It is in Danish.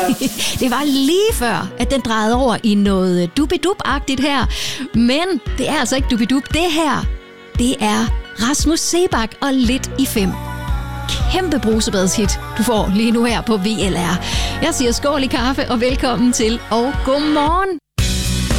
Det var lige før, at den drejede over i noget dubidup-agtigt her. Men det er altså ikke dubidup. Det her, det er Rasmus Seebach og Lidt i 5. Kæmpe brusebadshit, du får lige nu her på VLR. Jeg siger skål i kaffe og velkommen til, og godmorgen.